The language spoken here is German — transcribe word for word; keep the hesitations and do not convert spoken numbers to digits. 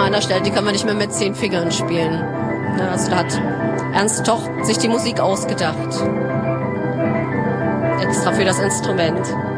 einer Stelle, die kann man nicht mehr mit zehn Fingern spielen. Ja, also da hat Ernst Toch sich die Musik ausgedacht. Extra für das Instrument.